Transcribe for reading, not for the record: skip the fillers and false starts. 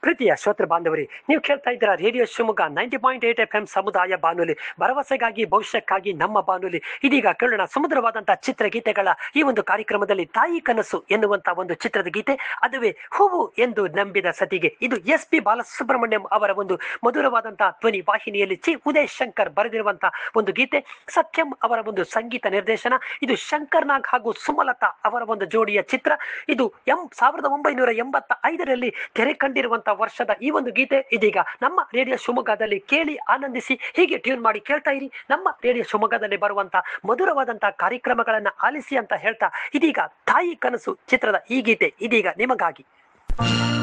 ಪ್ರೀತಿಯ ಶ್ರೋತೃ ಬಾಂಧವರೇ, ನೀವು ಕೇಳ್ತಾ ಇದ್ದೀರಾ ರೇಡಿಯೋ ಶಿವಮೊಗ್ಗ 90.8 FM ಸಮುದಾಯ ಬಾನುಲಿ, ಭರವಸೆಗಾಗಿ ಭವಿಷ್ಯಕ್ಕಾಗಿ ನಮ್ಮ ಬಾನುಲಿ. ಇದೀಗ ಕೇಳೋಣ ಸುಮಧುರವಾದಂತಹ ಚಿತ್ರಗೀತೆಗಳ ಈ ಒಂದು ಕಾರ್ಯಕ್ರಮದಲ್ಲಿ ತಾಯಿ ಕನಸು ಎನ್ನುವಂತಹ ಒಂದು ಚಿತ್ರದ ಗೀತೆ, ಅದುವೇ ಹೂವು ಎಂದು ನಂಬಿದ ಸತಿಗೆ. ಇದು SP ಬಾಲಸುಬ್ರಹ್ಮಣ್ಯಂ ಅವರ ಒಂದು ಮಧುರವಾದಂತಹ ಧ್ವನಿ ವಾಹಿನಿಯಲ್ಲಿ ಉದಯ್ ಶಂಕರ್ ಬರೆದಿರುವಂತಹ ಒಂದು ಗೀತೆ, ಸತ್ಯಂ ಅವರ ಒಂದು ಸಂಗೀತ ನಿರ್ದೇಶನ. ಇದು ಶಂಕರ್ ನಾಗ್ ಹಾಗೂ ಸುಮಲತಾ ಅವರ ಒಂದು ಜೋಡಿಯ ಚಿತ್ರ. ಇದು 1985ರಲ್ಲಿ ತೆರೆ ಕಂಡಿರುವಂತಹ ವರ್ಷದ ಈ ಒಂದು ಗೀತೆ ಇದೀಗ ನಮ್ಮ ರೇಡಿಯೋ ಶಿವಮೊಗ್ಗದಲ್ಲಿ ಕೇಳಿ ಆನಂದಿಸಿ. ಹೀಗೆ ಟ್ಯೂನ್ ಮಾಡಿ ಕೇಳ್ತಾ ಇರಿ ನಮ್ಮ ರೇಡಿಯೋ ಶಿವಮೊಗ್ಗದಲ್ಲಿ ಬರುವಂತಹ ಮಧುರವಾದಂತಹ ಕಾರ್ಯಕ್ರಮಗಳನ್ನ ಆಲಿಸಿ ಅಂತ ಹೇಳ್ತಾ, ಇದೀಗ ತಾಯಿ ಕನಸು ಚಿತ್ರದ ಈ ಗೀತೆ ಇದೀಗ ನಿಮಗಾಗಿ.